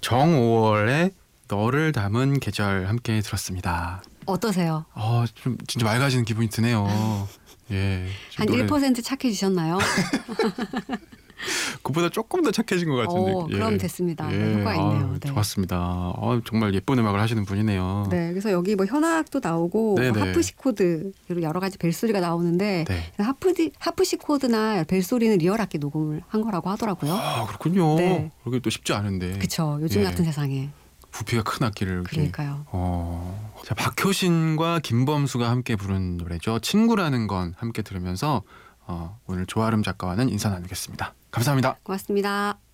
정오월의 너를 담은 계절 함께 들었습니다. 어떠세요? 좀 진짜 맑아지는 기분이 드네요. 예. 한 1% 착해지셨나요? 그보다 조금 더 착해진 것 같은데. 그럼 됐습니다. 네, 효과 있네요. 네. 좋았습니다. 정말 예쁜 음악을 하시는 분이네요. 네, 그래서 여기 뭐 현악도 나오고 뭐 하프시코드 그리고 여러 가지 벨소리가 나오는데 하프시코드나 벨소리는 리얼악기 녹음을 한 거라고 하더라고요. 그렇군요. 네. 그게 또 쉽지 않은데. 그렇죠. 요즘 같은 세상에. 부피가 큰 악기를. 그러니까요. 자, 박효신과 김범수가 함께 부른 노래죠. 친구라는 건 함께 들으면서 오늘 조아름 작가와는 인사 나누겠습니다. 감사합니다. 고맙습니다.